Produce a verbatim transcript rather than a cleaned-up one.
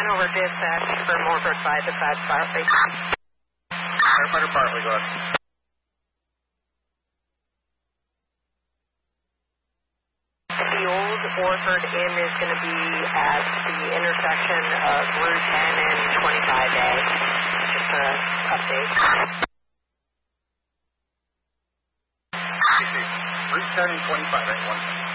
over dispatch for Morford five to five Bartley. Firefighter Bartley, go ahead. The old Orford Inn is going to be at the intersection of Route ten and twenty-five A. Just an update. Route ten and twenty-five A, one second.